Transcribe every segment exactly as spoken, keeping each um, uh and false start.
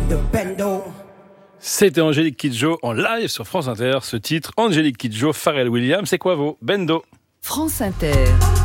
de Bendo. C'était Angélique Kidjo en live sur France Inter. Ce titre, Angélique Kidjo, Pharrell Williams, c'est quoi vos Bendo? France Inter.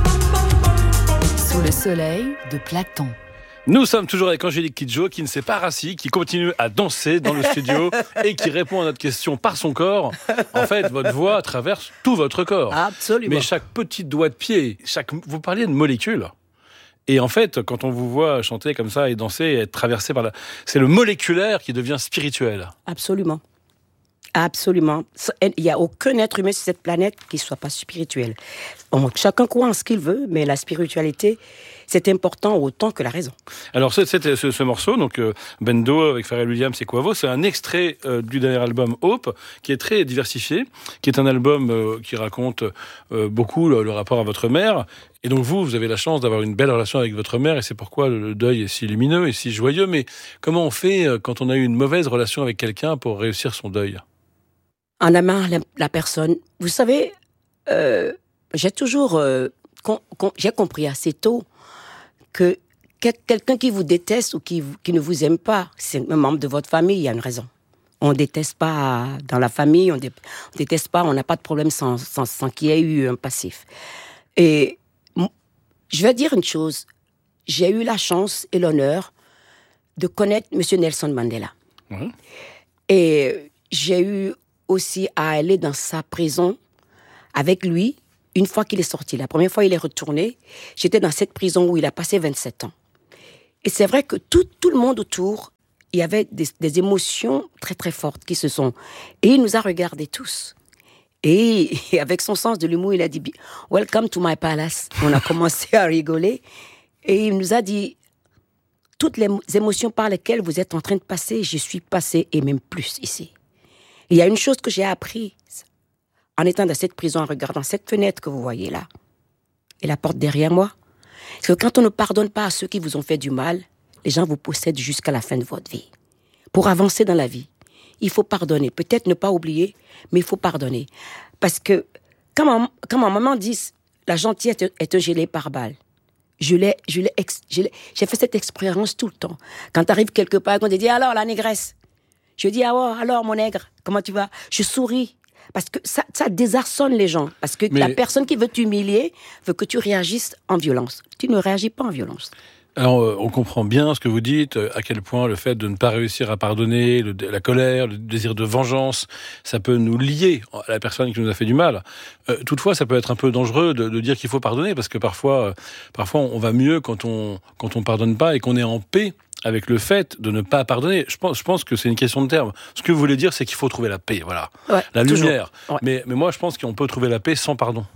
Sous le soleil de Platon. Nous sommes toujours avec Angélique Kidjo qui ne s'est pas rassis, qui continue à danser dans le studio et qui répond à notre question par son corps. En fait, votre voix traverse tout votre corps. Absolument. Mais chaque petit doigt de pied, chaque... vous parliez de molécules. Et en fait, quand on vous voit chanter comme ça et danser et être traversé par la... C'est le moléculaire qui devient spirituel. Absolument. Absolument. Il n'y a aucun être humain sur cette planète qui ne soit pas spirituel. On, chacun croit en ce qu'il veut, mais la spiritualité, c'est important autant que la raison. Alors, ce, ce, ce morceau, donc euh, Bendo avec Pharrell Williams et Quavo, c'est un extrait euh, du dernier album Hope, qui est très diversifié, qui est un album euh, qui raconte euh, beaucoup le, le rapport à votre mère. Et donc vous, vous avez la chance d'avoir une belle relation avec votre mère, et c'est pourquoi le deuil est si lumineux et si joyeux. Mais comment on fait euh, quand on a eu une mauvaise relation avec quelqu'un pour réussir son deuil ? En aimant la, la personne. Vous savez, euh, j'ai toujours euh, con, con, j'ai compris assez tôt que quelqu'un qui vous déteste ou qui, qui ne vous aime pas, c'est un membre de votre famille, il y a une raison. On ne déteste pas dans la famille, on ne dé, déteste pas, on n'a pas de problème sans, sans, sans qu'il y ait eu un passif. Et je vais dire une chose, j'ai eu la chance et l'honneur de connaître M. Nelson Mandela. Mmh. Et j'ai eu aussi à aller dans sa prison avec lui une fois qu'il est sorti. La première fois il est retourné, j'étais dans cette prison où il a passé vingt-sept ans. Et c'est vrai que tout, tout le monde autour, il y avait des, des émotions très très fortes qui se sont... Et il nous a regardés tous. Et, et avec son sens de l'humour, il a dit « Welcome to my palace ». On a commencé à rigoler. Et il nous a dit « Toutes les émotions par lesquelles vous êtes en train de passer, je suis passé et même plus ici ». Il y a une chose que j'ai apprise en étant dans cette prison, en regardant cette fenêtre que vous voyez là, et la porte derrière moi, c'est que quand on ne pardonne pas à ceux qui vous ont fait du mal, les gens vous possèdent jusqu'à la fin de votre vie. Pour avancer dans la vie, il faut pardonner. Peut-être ne pas oublier, mais il faut pardonner. Parce que quand ma, quand ma maman dit « la gentillesse est un gilet pare-balles », je l'ai, je l'ai, je l'ai, j'ai fait cette expérience tout le temps. Quand tu arrives quelque part, on te dit « alors, la négresse ?» Je dis, ah ouais, alors mon nègre, comment tu vas? Je souris. Parce que ça, ça désarçonne les gens. Parce que Mais... la personne qui veut t'humilier veut que tu réagisses en violence. Tu ne réagis pas en violence. Alors, euh, on comprend bien ce que vous dites, à quel point le fait de ne pas réussir à pardonner, le, la colère, le désir de vengeance, ça peut nous lier à la personne qui nous a fait du mal. Euh, toutefois, ça peut être un peu dangereux de, de dire qu'il faut pardonner, parce que parfois, euh, parfois on va mieux quand on quand on pardonne pas et qu'on est en paix avec le fait de ne pas pardonner. Je pense, je pense que c'est une question de terme. Ce que vous voulez dire, c'est qu'il faut trouver la paix, voilà. Ouais, la lumière. Ouais. Mais, mais moi, je pense qu'on peut trouver la paix sans pardon.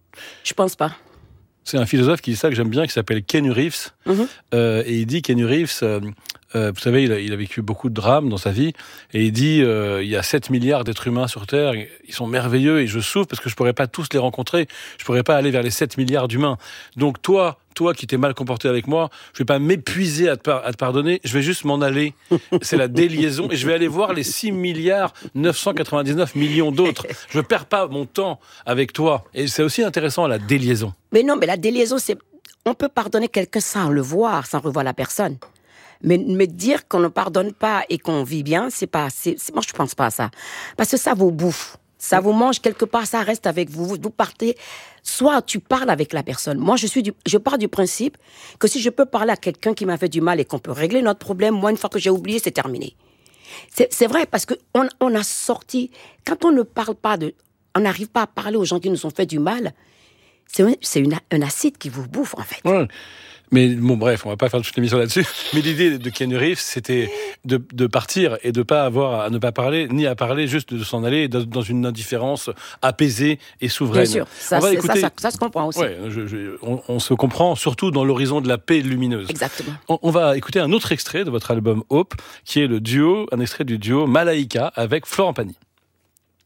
Je pense pas. C'est un philosophe qui dit ça que j'aime bien, qui s'appelle Keanu Reeves. Mm-hmm. Euh, et il dit, Keanu Reeves, euh, euh, vous savez, il a, il a vécu beaucoup de drames dans sa vie. Et il dit, euh, il y a sept milliards d'êtres humains sur Terre. Ils sont merveilleux et je souffre parce que je pourrais pas tous les rencontrer. Je pourrais pas aller vers les sept milliards d'humains. Donc toi, toi qui t'es mal comporté avec moi, je vais pas m'épuiser à te, par- à te pardonner. Je vais juste m'en aller. C'est la déliaison. Et je vais aller voir les six milliards neuf cent quatre-vingt-dix-neuf millions d'autres. Je perds pas mon temps avec toi. Et c'est aussi intéressant, la déliaison. Mais non, mais la déliaison, c'est... On peut pardonner quelqu'un sans le voir, sans revoir la personne. Mais me dire qu'on ne pardonne pas et qu'on vit bien, c'est pas... C'est, c'est, moi, je pense pas à ça. Parce que ça vous bouffe. Ça vous mange quelque part, ça reste avec vous. Vous, vous partez... Soit tu parles avec la personne. Moi, je suis du, je pars du principe que si je peux parler à quelqu'un qui m'a fait du mal et qu'on peut régler notre problème, moi, une fois que j'ai oublié, c'est terminé. C'est, c'est vrai, parce que on, on a sorti... Quand on ne parle pas de... On n'arrive pas à parler aux gens qui nous ont fait du mal... C'est, un, c'est une, un acide qui vous bouffe, en fait. Ouais. Mais bon, bref, on va pas faire toute l'émission là-dessus. Mais l'idée de Keanu Reeves, c'était de, de partir et de pas avoir à ne pas parler, ni à parler, juste de s'en aller dans, dans une indifférence apaisée et souveraine. Bien sûr, ça, on va c'est, écouter... ça, ça, ça se comprend aussi. Ouais, je, je, on, on se comprend surtout dans l'horizon de la paix lumineuse. Exactement. On, on va écouter un autre extrait de votre album Hope, qui est le duo, un extrait du duo Malaika avec Florent Pagny.